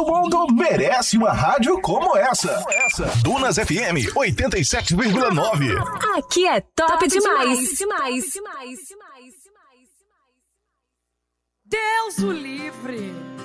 Todo mundo merece uma rádio como essa. Dunas FM 87,9. Aqui é top demais. Deus o livre.